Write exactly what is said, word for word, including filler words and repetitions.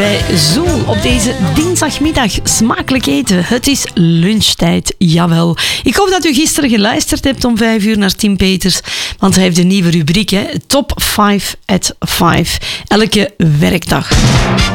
Bij Zoel op deze dinsdagmiddag smakelijk eten. Het is lunchtijd, jawel. Ik hoop dat u gisteren geluisterd hebt om vijf uur naar Tim Peters, want hij heeft een nieuwe rubriek, hè? Top vijf at vijf. Elke werkdag.